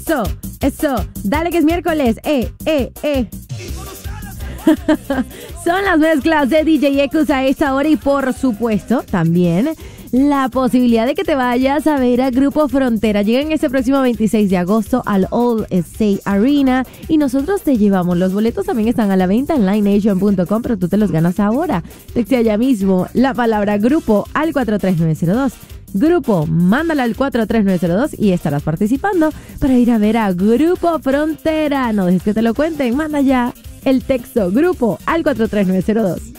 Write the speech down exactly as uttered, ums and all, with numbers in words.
Eso, eso. Dale que es miércoles. Eh, eh, eh. Son las mezclas de D J Ekus a esta hora y por supuesto también la posibilidad de que te vayas a ver a Grupo Frontera. Llegan este próximo veintiséis de agosto al All State Arena y nosotros te llevamos. Los boletos también están a la venta en live nation punto com, pero tú te los ganas ahora. Textea ya mismo la palabra grupo al cuatro tres nueve cero dos. Grupo, mándala al cuatro tres nueve cero dos y estarás participando para ir a ver a Grupo Frontera. No dejes que te lo cuenten, manda ya el texto grupo al cuatro tres nueve cero dos.